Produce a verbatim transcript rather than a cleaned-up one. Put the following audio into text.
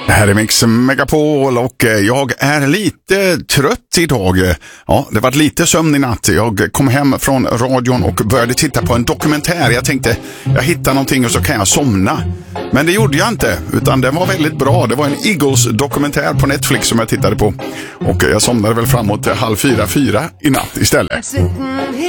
Det här är Mix Megapol och jag är lite trött idag. Ja, det var lite sömn i natt. Jag kom hem från radion och började titta på en dokumentär. Jag tänkte, jag hittar någonting och så kan jag somna. Men det gjorde jag inte, utan det var väldigt bra. Det var en Eagles-dokumentär på Netflix som jag tittade på. Och jag somnade väl framåt halv fyra, fyra i natt istället.